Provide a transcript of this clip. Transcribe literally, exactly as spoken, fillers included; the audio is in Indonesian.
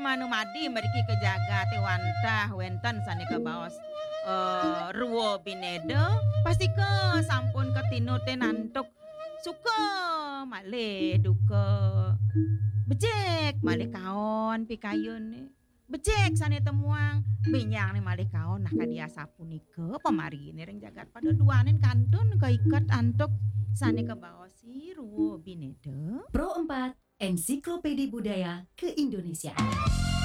manu madi mriki kejaga te wantah wenten sane kebaos eh ruwo binede pasti ke sampun ketinute nantuk suka malih duka becek malih kaon pikayun becek sane temuang binyang nih malih kaon nah kadia sapunika pamarine ring jagat pada duanen kantun kaiket antuk sane kebaosi ruwo binede. Pro empat Ensiklopedia Budaya Keindonesiaan.